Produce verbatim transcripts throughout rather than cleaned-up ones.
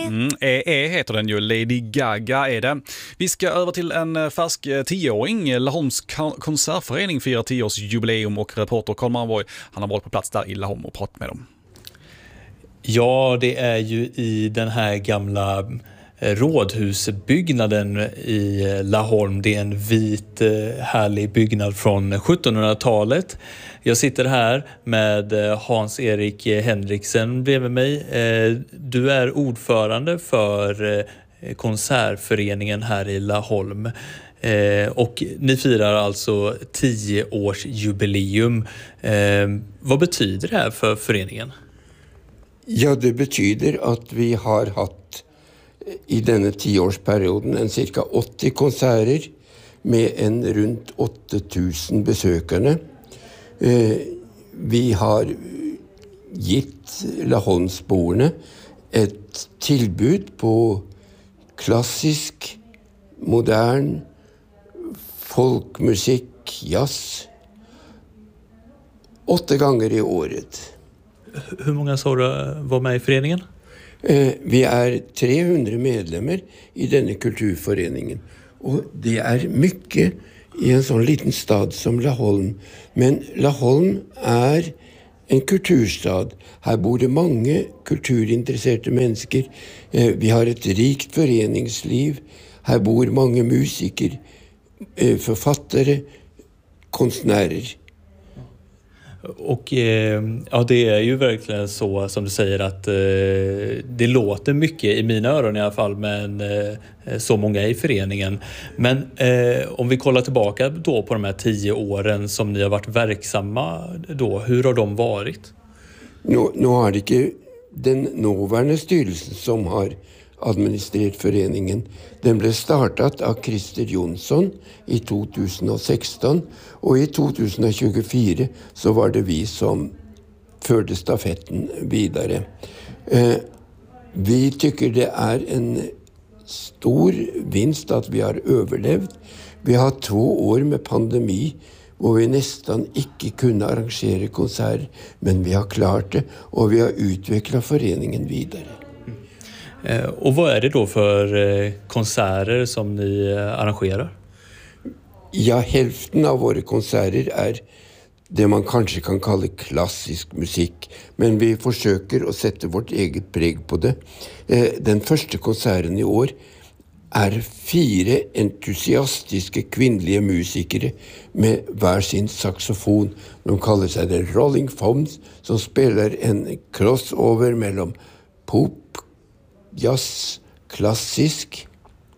Mm, E E heter den ju, Lady Gaga är det. Vi ska över till en färsk tioåring. Laholms konsertförening firar tioårsjubileum och reporter Carl Marborg, han har varit på plats där i Laholm och pratat med dem. Ja, det är ju i den här gamla rådhusbyggnaden i Laholm. Det är en vit härlig byggnad från sjuttonhundratalet. Jag sitter här med Hans-Erik Henriksen bredvid mig. Du är ordförande för konsertföreningen här i Laholm. Och ni firar alltså tioårsjubileum. Vad betyder det här för föreningen? Ja, det betyder att vi har haft i denna tioårsperioden en cirka åttio konserter med en runt åtta tusen besökare. Eh, vi har gett Laholmsborna ett tillbud på klassisk, modern folkmusik, jazz, åtta gånger i året. Hur många sa du var med i föreningen? Eh, vi är trehundra medlemmar i denna kulturföreningen. Och det är mycket i en sån liten stad som Laholm. Men Laholm är en kulturstad. Här bor det många kulturintresserade människor. Eh, vi har ett rikt föreningsliv. Här bor många musiker, eh, författare, konstnärer. Och eh, ja, det är ju verkligen så som du säger att eh, det låter mycket i mina öron i alla fall, men eh, så många i föreningen. Men eh, om vi kollar tillbaka då på de här tio åren som ni har varit verksamma då, hur har de varit? Nu, nu har det inte den nuvarande styrelsen som har administrerat föreningen. Den blev startat av Christer Jonsson i tjugohundrasexton och i tjugohundratjugofyra så var det vi som förde stafetten vidare. Eh, vi tycker det är en stor vinst att vi har överlevt. Vi har två år med pandemi och vi nästan inte kunde arrangera konserter, men vi har klart det och vi har utvecklat föreningen vidare. Och vad är det då för konserter som ni arrangerar? Ja, hälften av våra konserter är det man kanske kan kalla klassisk musik. Men vi försöker att sätta vårt eget präg på det. Den första konserten i år är fyra entusiastiska kvinnliga musiker med varsin saxofon. De kallar sig The Rolling Foams, som spelar en crossover mellan pop, jazz, klassisk.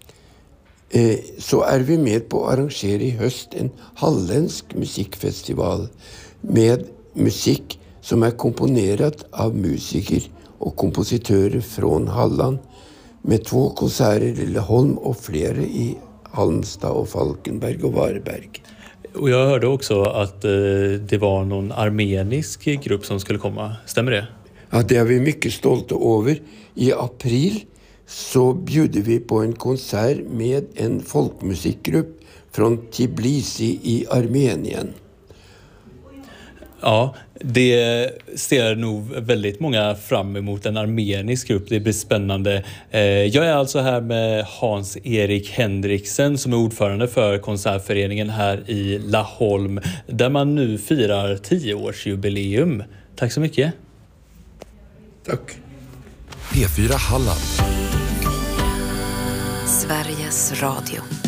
Eh, så är vi med på att arrangera i höst en halländsk musikfestival med musik som är komponerad av musiker och kompositörer från Halland, med två konserter i Laholm och flera i Halmstad och Falkenberg och Varberg. Och jag hörde också att eh, det var någon armenisk grupp som skulle komma. Stämmer det? Ja, det är vi mycket stolta över. I april så bjuder vi på en konsert med en folkmusikgrupp från Tbilisi i Armenien. Ja, det ser nog väldigt många fram emot, en armenisk grupp. Det blir spännande. Jag är alltså här med Hans-Erik Henriksen som är ordförande för konsertföreningen här i Laholm, där man nu firar tioårsjubileum. Tack så mycket. Tack. P fyra Halland. Sveriges Radio.